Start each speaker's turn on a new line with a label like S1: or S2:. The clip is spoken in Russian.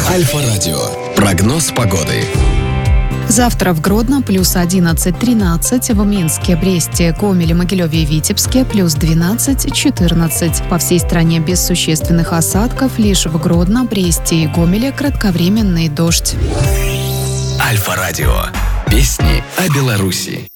S1: Альфа-радио. Прогноз погоды.
S2: Завтра в Гродно плюс 11-13, в Минске, Бресте, Гомеле, Могилеве и Витебске плюс 12-14. По всей стране без существенных осадков, лишь в Гродно, Бресте и Гомеле кратковременный дождь.
S1: Альфа-радио. Песни о Беларуси.